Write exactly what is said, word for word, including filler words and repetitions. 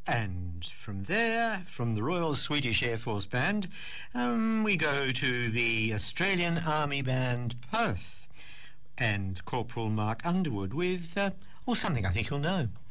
And from there, from the Royal Swedish Air Force Band, um, we go to the Australian Army Band Perth and Corporal Mark Underwood with, uh, oh, something I think you'll know.